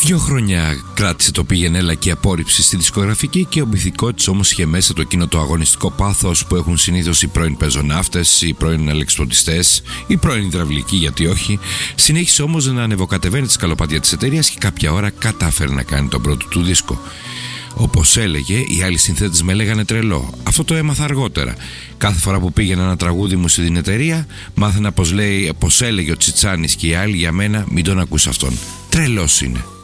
2 χρόνια κράτησε το πήγαινε έλα και απόρριψη στη δισκογραφική και ο μπιθικό όμως είχε μέσα το εκείνο το αγωνιστικό πάθος που έχουν συνήθως οι πρώην πεζοναύτες, οι πρώην αλεξιπτωτιστές, οι πρώην υδραυλικοί, γιατί όχι. Συνέχισε όμως να ανεβοκατεβαίνει τη σκαλοπάτια της εταιρείας και κάποια ώρα κατάφερε να κάνει τον πρώτο του δίσκο. Όπως έλεγε, οι άλλοι συνθέτες με λέγανε τρελό. Αυτό το έμαθα αργότερα. Κάθε φορά που πήγαινα ένα τραγούδι μου στην εταιρεία, μάθαινα πως έλεγε ο Τσιτσάνης και οι άλλοι για μένα, μην τον ακούς αυτόν. Τρελός είναι.